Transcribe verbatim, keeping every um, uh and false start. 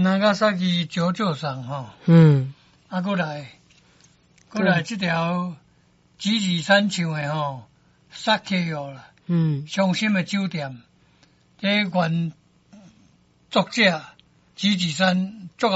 ナガサキ九九三吼， 嗯， 啊，过来，过来这条吉二三唱的吼，杀气哟啦， 嗯， 伤心的酒店，这原作者吉二三。